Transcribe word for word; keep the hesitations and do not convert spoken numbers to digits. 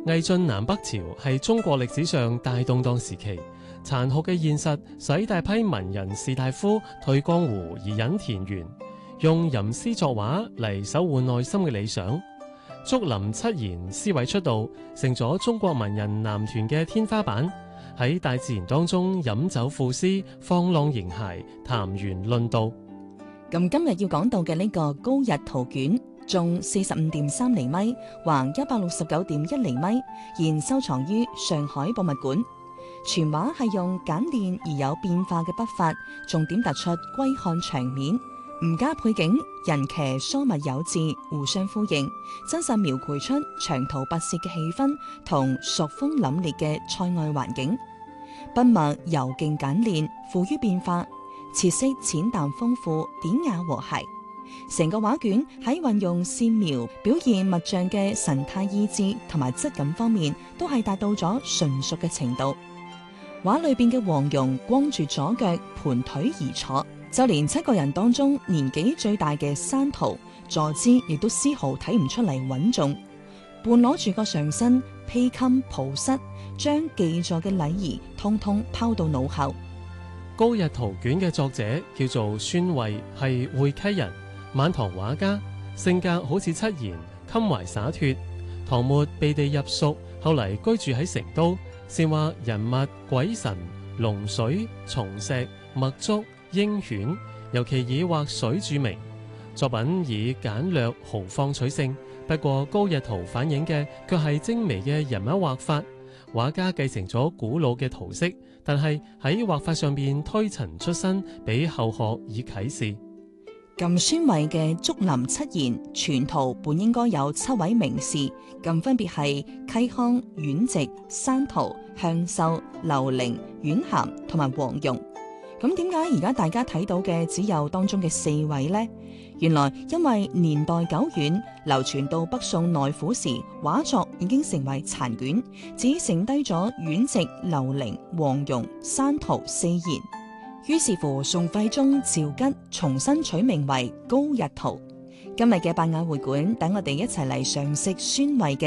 魏晉南北朝係中國歷史上大動盪時期，殘酷嘅現實使大批文人士大夫退江湖而隱田園，用吟詩作畫嚟守護內心嘅理想。竹林七賢詩卉出道，成咗中國文人男團嘅天花板。喺大自然當中飲酒賦詩，放浪形骸，談玄論道。 咁今日要講到嘅呢個高逸圖卷，重四十五點三厘米，橫一百六十九點一厘米，現收藏於上海博物館。全畫係用簡練而有變化嘅筆法，重點突出歸漢場面，唔加配景，人騎疏密有致，互相呼應，真實描繪出長途跋涉嘅氣氛同朔風凜冽嘅塞外環境。筆墨柔勁簡練，富於變化，設色淺淡豐富，典雅和諧。成個畫卷喺運用線描、表現物象嘅神態意志同埋質感方面，都係達到咗純熟嘅程度。畫裏邊嘅黃蓉光住左腳盤腿而坐，就連七個人當中年紀最大嘅山徒坐姿亦都絲毫睇唔出嚟穩重，半攞住個上身披襟抱膝，將記載嘅禮儀通通拋到腦後。 高逸圖卷嘅作者叫做孫慧，係會稽人，晚唐畫家，性格好似七賢，襟懷灑脫。唐末避地入蜀，後嚟居住喺成都，善畫人物、鬼神、龍水、松石、墨竹、鷹犬，尤其以畫水著名。作品以簡略豪放取勝，不過高逸圖反映嘅卻係精微嘅人物畫法。畫家繼承咗古老嘅圖式，但係喺畫法上面推陳出新，俾後學以啟示。 咁孫慧嘅竹林七賢全圖本應該有七位名士，咁分別係嵇康、阮籍、山圖、向秀、劉伶、阮咸同埋黃蓉。咁點解而家大家睇到嘅只有當中嘅四位呢？原來因為年代久遠，流傳到北宋內府時，畫作已經成為殘卷，只剩低咗阮籍、劉伶、黃蓉、山圖四賢。於是乎，宋徽宗趙佶重新取名為高逸圖。今日嘅百雅會館，等我哋一齊嚟賞識孫慧嘅